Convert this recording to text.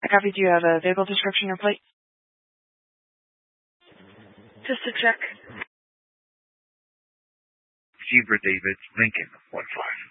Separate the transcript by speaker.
Speaker 1: Copy. Do you have a vehicle description or plate?
Speaker 2: Just to check.
Speaker 3: Zebra David, Lincoln, 1-5.